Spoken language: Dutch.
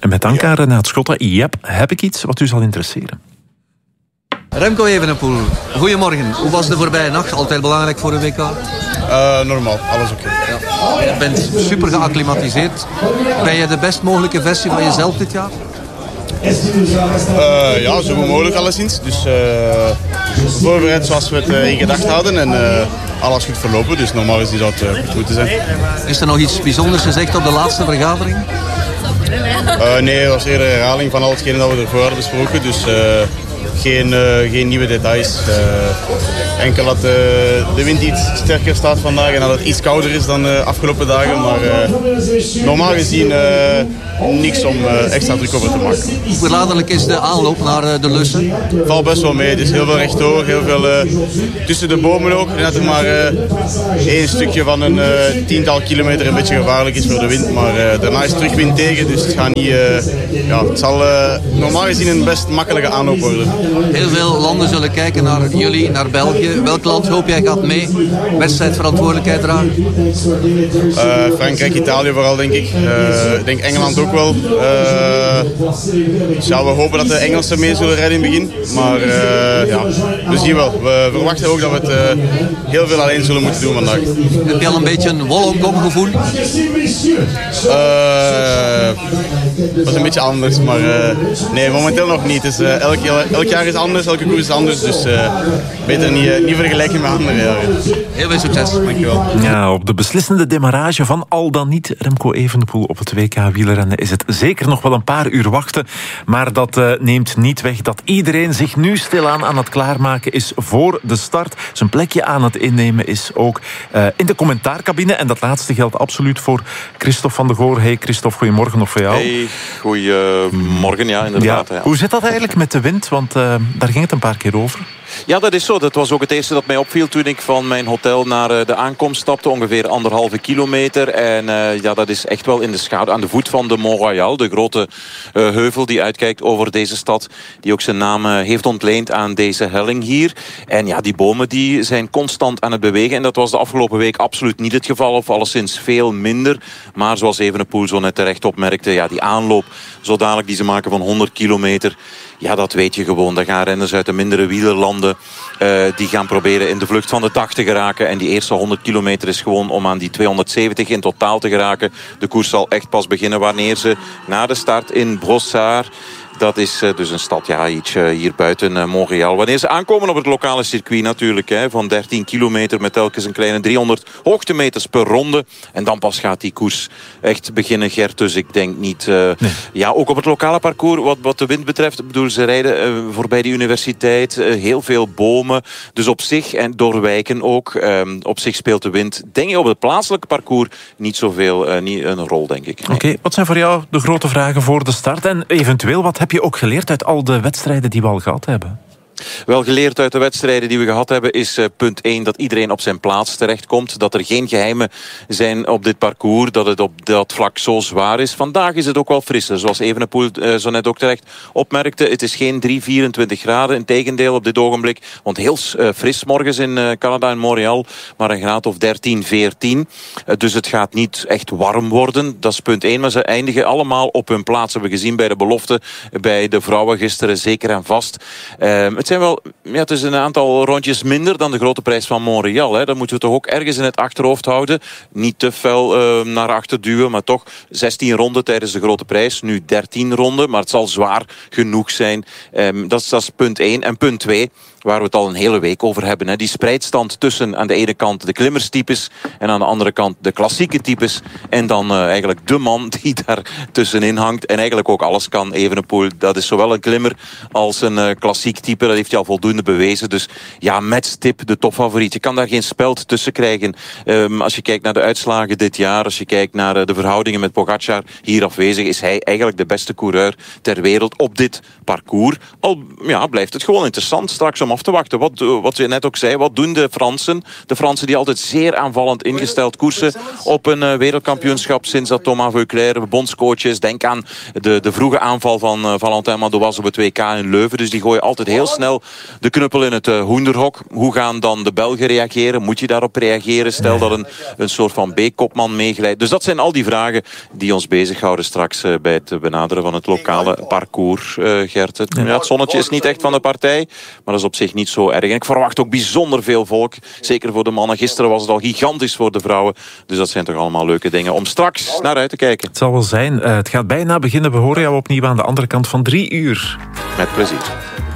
En met dank aan Renaat Schotten, heb ik iets wat u zal interesseren. Remco Evenepoel, goedemorgen. Hoe was de voorbije nacht? Altijd belangrijk voor een WK? Normaal, alles oké. Ja. Je bent super geacclimatiseerd. Ben je de best mogelijke versie van jezelf dit jaar? Ja, zo goed mogelijk alleszins. Dus voorbereid zoals we het in gedacht hadden en alles goed verlopen. Dus normaal is die dat goed moeten zijn. Is er nog iets bijzonders gezegd op de laatste vergadering? Nee, het was eerder een herhaling van al hetgeen dat we ervoor hadden besproken. Dus geen nieuwe details. Enkel dat de wind iets sterker staat vandaag en dat het iets kouder is dan de afgelopen dagen. Maar normaal gezien niks om extra druk over te maken. Hoe verraderlijk is de aanloop naar de lussen? Valt best wel mee. Het is heel veel rechtdoor, heel veel tussen de bomen ook. Net er maar één stukje van een 10-tal kilometer een beetje gevaarlijk is voor de wind. Maar daarna is terugwind tegen, dus het gaat niet... het zal normaal gezien een best makkelijke aanloop worden. Heel veel landen zullen kijken naar jullie, naar België. Welk land hoop jij gaat mee wedstrijdverantwoordelijkheid dragen? Frankrijk, Italië vooral denk ik. Ik denk Engeland ook wel. We hopen dat de Engelsen mee zullen rijden in het begin. Maar we zien wel. We verwachten ook dat we het heel veel alleen zullen moeten doen vandaag. Heb je al een beetje een Wollongong-gevoel? Dat is een beetje anders, maar nee, momenteel nog niet. Dus, elk jaar is anders, elke koers is anders. Dus beter niet vergelijken met andere jaren. Heel veel succes. Dankjewel. Ja, op de beslissende demarrage van al dan niet Remco Evenepoel op het WK wielrennen is het zeker nog wel een paar uur wachten. Maar dat neemt niet weg dat iedereen zich nu stilaan aan het klaarmaken is voor de start. Zijn plekje aan het innemen is ook in de commentaarcabine. En dat laatste geldt absoluut voor Christophe van de Goor. Hey Christophe, goedemorgen nog voor jou. Hey, goedemorgen, ja, inderdaad. Ja. Hoe zit dat eigenlijk met de wind? Want daar ging het een paar keer over. Ja, dat is zo. Dat was ook het eerste dat mij opviel toen ik van mijn hotel naar de aankomst stapte. Ongeveer 1,5 kilometer. En dat is echt wel in de schaduw. Aan de voet van de Mont Royal. De grote heuvel die uitkijkt over deze stad. Die ook zijn naam heeft ontleend aan deze helling hier. En ja, die bomen die zijn constant aan het bewegen. En dat was de afgelopen week absoluut niet het geval. Of alleszins veel minder. Maar zoals Evenepoel zo net terecht opmerkte. Ja, die aanloop zo dadelijk die ze maken van 100 kilometer. Ja, dat weet je gewoon. Daar gaan renners uit de mindere wielerlanden. Die gaan proberen in de vlucht van de dag te geraken. En die eerste 100 kilometer is gewoon om aan die 270 in totaal te geraken. De koers zal echt pas beginnen wanneer ze na de start in Brossard... Dat is dus een stad, iets hier buiten Montreal. Wanneer ze aankomen op het lokale circuit natuurlijk. Van 13 kilometer met telkens een kleine 300 hoogtemeters per ronde. En dan pas gaat die koers echt beginnen, Gert. Dus ik denk niet... Nee. Ja, ook op het lokale parcours, wat de wind betreft. Ik bedoel, ze rijden voorbij die universiteit. Heel veel bomen. Dus op zich, en door wijken ook. Op zich speelt de wind, denk ik, op het plaatselijke parcours niet zoveel niet een rol, denk ik. Nee. Oké, wat zijn voor jou de grote vragen voor de start? En eventueel, wat heb je ook geleerd uit al de wedstrijden die we al gehad hebben? Wel, geleerd uit de wedstrijden die we gehad hebben is punt 1 dat iedereen op zijn plaats terechtkomt. Dat er geen geheimen zijn op dit parcours. Dat het op dat vlak zo zwaar is. Vandaag is het ook wel frisser. Zoals Evenepoel zo net ook terecht opmerkte. Het is geen 3-24 graden. Integendeel op dit ogenblik. Want heel fris morgens in Canada en Montreal. Maar een graad of 13, 14. Dus het gaat niet echt warm worden. Dat is punt 1. Maar ze eindigen allemaal op hun plaats. Hebben we gezien bij de belofte. Bij de vrouwen gisteren zeker en vast. Het is een aantal rondjes minder dan de grote prijs van Montreal. Dat moeten we toch ook ergens in het achterhoofd houden. Niet te fel naar achter duwen, maar toch 16 ronden tijdens de grote prijs. Nu 13 ronden, maar het zal zwaar genoeg zijn. Dat is punt 1. En punt 2... waar we het al een hele week over hebben. Die spreidstand tussen aan de ene kant de klimmerstypes en aan de andere kant de klassieke types. En dan eigenlijk de man die daar tussenin hangt en eigenlijk ook alles kan. Evenepoel, dat is zowel een klimmer als een klassiek type. Dat heeft hij al voldoende bewezen. Dus ja, met stip de topfavoriet. Je kan daar geen speld tussen krijgen. Als je kijkt naar de uitslagen dit jaar, als je kijkt naar de verhoudingen met Pogacar hier afwezig, is hij eigenlijk de beste coureur ter wereld op dit parcours. Al blijft het gewoon interessant straks om om af te wachten. Wat je net ook zei, wat doen de Fransen? De Fransen die altijd zeer aanvallend ingesteld koersen op een wereldkampioenschap sinds dat Thomas Voeckler bondscoach is. Denk aan de vroege aanval van Valentin Madouas op het WK in Leuven. Dus die gooien altijd heel snel de knuppel in het hoenderhok. Hoe gaan dan de Belgen reageren? Moet je daarop reageren? Stel dat een soort van B-kopman meeglijdt. Dus dat zijn al die vragen die ons bezighouden straks bij het benaderen van het lokale parcours, Gert. Het zonnetje is niet echt van de partij, maar dat is op zich niet zo erg. En ik verwacht ook bijzonder veel volk. Zeker voor de mannen. Gisteren was het al gigantisch voor de vrouwen. Dus dat zijn toch allemaal leuke dingen om straks naar uit te kijken. Het zal wel zijn. Het gaat bijna beginnen. We horen jou opnieuw aan de andere kant van 3 uur. Met plezier.